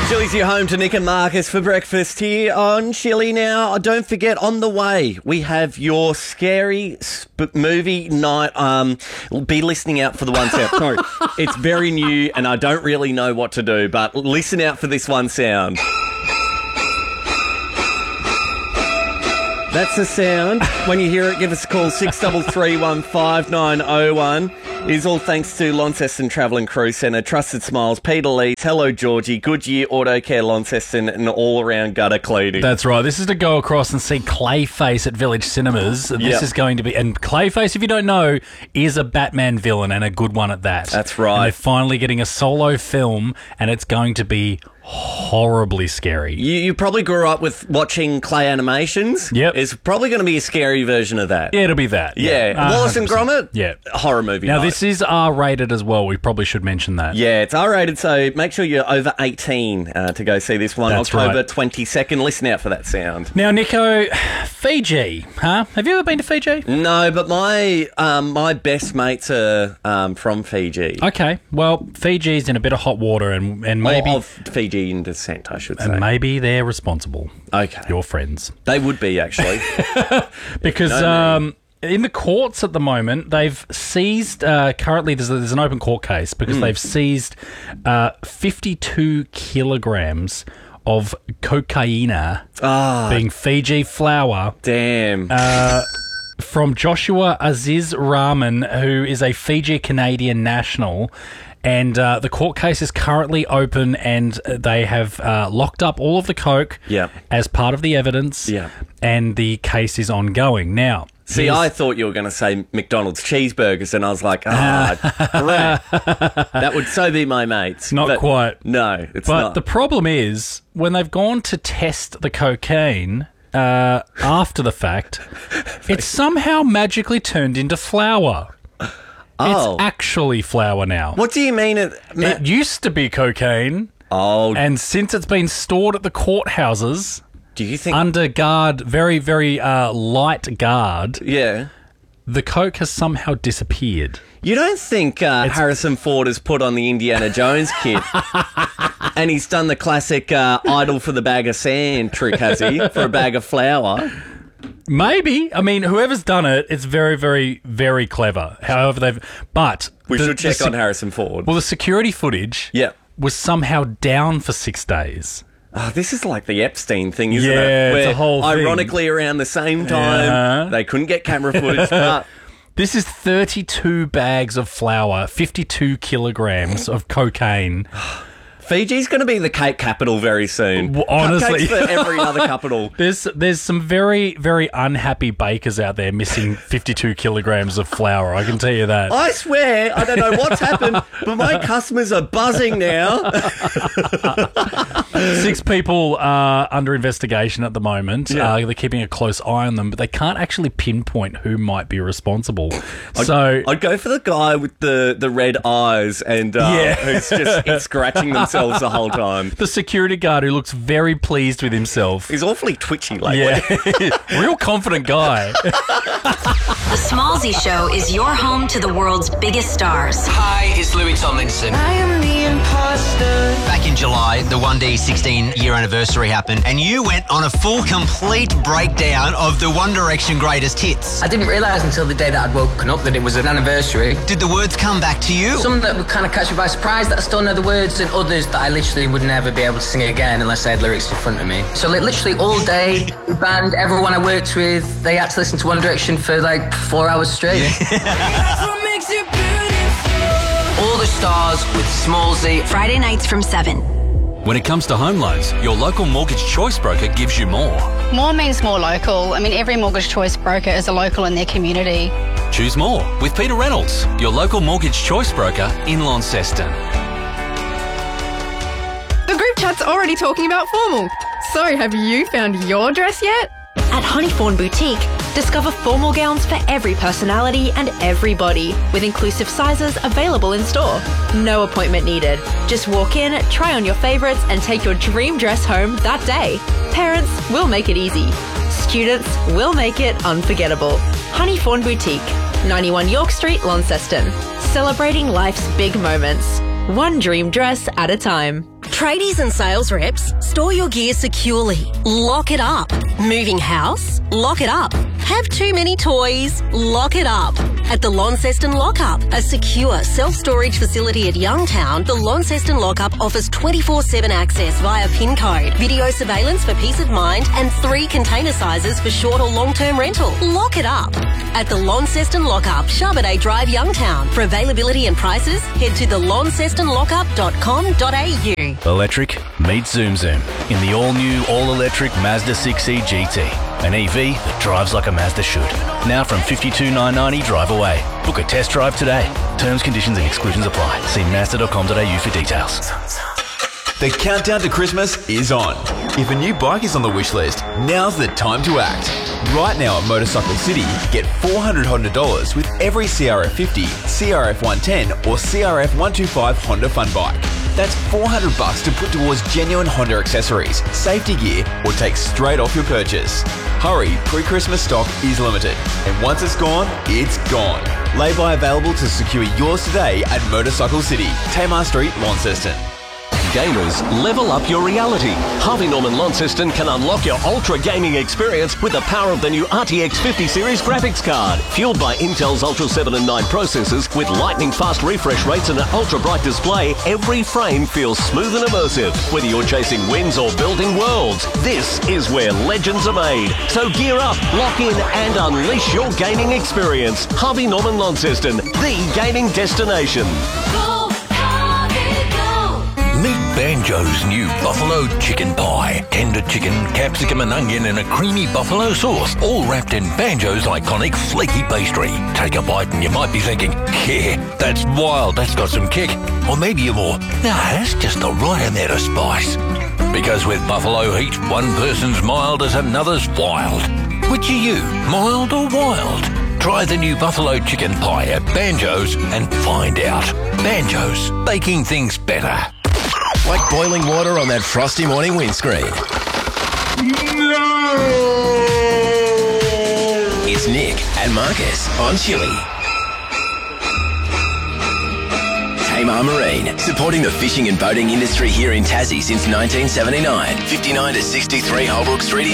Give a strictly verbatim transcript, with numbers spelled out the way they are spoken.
Chili's your home to Nick and Marcus for breakfast here on Chili. Now, don't forget, on the way, we have your scary sp- movie night. Um, be listening out for the one sound. Sorry, it's very new and I don't really know what to do, but listen out for this one sound. That's the sound. When you hear it, give us a call, six three three, one five nine oh one. It is all thanks to Launceston Travel and Cruise Centre, Trusted Smiles, Peter Leeds, Hello Georgie, Goodyear Auto Care Launceston, and all-around gutter cleaning. That's right. This is to go across and see Clayface at Village Cinemas. This Yep. is going to be... And Clayface, if you don't know, is a Batman villain and a good one at that. That's right. And they're finally getting a solo film, and it's going to be horribly scary. You, you probably grew up with watching clay animations. Yep. It's probably going to be a scary version of that. Yeah, it'll be that. Yeah. Yeah. Wallace and one hundred percent. Gromit? Yeah. Horror movie Now, night. this is R-rated as well. We probably should mention that. Yeah, it's R-rated, so make sure you're over eighteen uh, to go see this one. That's October right. twenty-second. Listen out for that sound. Now, Nico, Fiji, huh? Have you ever been to Fiji? No, but my um, my best mates are um, from Fiji. Okay, well, Fiji's in a bit of hot water, and, and maybe Or of Fijian descent, I should say. and maybe they're responsible. Okay. Your friends. They would be, actually. Because No, no. um, in the courts at the moment, they've seized, uh, currently there's, a, there's an open court case because they've seized uh, fifty-two kilograms of cocaina, Ah, being Fiji flower, damn. from Joshua Aziz Rahman, who is a Fiji Canadian national. And uh, the court case is currently open, and they have uh, locked up all of the coke Yep. as part of the evidence. Yep. And the case is ongoing. Now, See, here's- I thought you were going to say McDonald's cheeseburgers, and I was like, ah, crap. That would so be my mates. Not But quite. No, it's But not. the problem is, when they've gone to test the cocaine uh, after the fact, it's somehow magically turned into flour. oh. It's actually flour now. What do you mean? It, ma- It used to be cocaine, oh, and since it's been stored at the courthouses do you think... under guard, very, very uh, light guard, yeah. the coke has somehow disappeared. You don't think uh, Harrison Ford has put on the Indiana Jones kit and he's done the classic uh, idol for the bag of sand trick, has he? For a bag of flour? Maybe. I mean, whoever's done it, it's very, very, very clever. However, they've... But... We the- should check the on sec- Harrison Ford. Well, the security footage Yeah. was somehow down for six days. Oh, this is like the Epstein thing, isn't it? Yeah, it's Where, a whole thing. ironically, around the same time, Yeah. they couldn't get camera footage, but... This is thirty-two bags of flour, fifty-two kilograms of cocaine. Fiji's going to be the cake capital very soon. W- honestly. Cupcakes for every other capital. There's there's some very, very unhappy bakers out there missing fifty-two kilograms of flour, I can tell you that. I swear, I don't know what's happened, but my customers are buzzing now. Six people are under investigation at the moment. Yeah. Uh, they're keeping a close eye on them, but they can't actually pinpoint who might be responsible. So... I'd go for the guy with the, the red eyes and uh, Yeah. who's just scratching themselves the whole time. the security guard who looks very pleased with himself. He's awfully twitchy lately. Yeah. Real confident guy. The Smallsy Show is your home to the world's biggest stars. Hi, it's Louis Tomlinson. I am the imposter. Back in July, the one D sixteen year anniversary happened, and you went on a full, complete breakdown of the One Direction greatest hits. I didn't realise until the day that I'd woken up that it was an anniversary. Did the words come back to you? Some that would kind of catch me by surprise that I still know the words, and others that I literally would never be able to sing again unless I had lyrics in front of me. So like literally all day, the band, everyone I worked with, they had to listen to One Direction for like four hours straight. All the stars with Smallsy. Friday nights from seven. When it comes to home loans, your local mortgage choice broker gives you more. More means more local. I mean, every mortgage choice broker is a local in their community. Choose more with Peter Reynolds, your local mortgage choice broker in Launceston. The group chat's already talking about formal. So, have you found your dress yet? At Honeyfawn Boutique, discover formal gowns for every personality and every body, with inclusive sizes available in store. No appointment needed. Just walk in, try on your favourites, and take your dream dress home that day. Parents will make it easy. Students will make it unforgettable. Honeyfawn Boutique, ninety-one York Street, Launceston. Celebrating life's big moments. One dream dress at a time. Tradies and sales reps, store your gear securely. Lock it up. Moving house? Lock it up. Have too many toys? Lock it up. At the Launceston Lockup, a secure self-storage facility at Youngtown, the Launceston Lockup offers twenty-four seven access via PIN code, video surveillance for peace of mind, and three container sizes for short or long-term rental. Lock it up. At the Launceston Lockup, Charbonnet Drive, Youngtown. For availability and prices, head to the launceston lockup dot com dot a u. Electric meets Zoom Zoom in the all-new, all-electric Mazda six E G T. An E V that drives like a Mazda should. Now from fifty-two thousand nine hundred ninety drive away. Book a test drive today. Terms, conditions and exclusions apply. See mazda dot com dot a u for details. The countdown to Christmas is on. If a new bike is on the wish list, now's the time to act. Right now at Motorcycle City, get four hundred Honda dollars with every C R F fifty, C R F one ten or C R F one twenty-five Honda Fun Bike. That's four hundred bucks to put towards genuine Honda accessories, safety gear or take straight off your purchase. Hurry, pre-Christmas stock is limited, and once it's gone, it's gone. Lay-by available to secure yours today at Motorcycle City, Tamar Street, Launceston. Gamers, level up your reality. Harvey Norman Launceston can unlock your ultra gaming experience with the power of the new R T X fifty series graphics card. Fueled by Intel's Ultra seven and nine processors with lightning fast refresh rates and an ultra bright display, every frame feels smooth and immersive. Whether you're chasing wins or building worlds, this is where legends are made. So gear up, lock in and unleash your gaming experience. Harvey Norman Launceston, the gaming destination. Meet Banjo's new buffalo chicken pie. Tender chicken, capsicum and onion in a creamy buffalo sauce, all wrapped in Banjo's iconic flaky pastry. Take a bite and you might be thinking, yeah, that's wild, that's got some kick. Or maybe you're more, nah, that's just the right amount of spice. Because with buffalo heat, one person's mild as another's wild. Which are you, mild or wild? Try the new buffalo chicken pie at Banjo's and find out. Banjo's, baking things better. Like boiling water on that frosty morning windscreen. No! It's Nick and Marcus on Chili. Tamar Marine, supporting the fishing and boating industry here in Tassie since nineteen seventy-nine. fifty-nine to sixty-three Holbrook Street in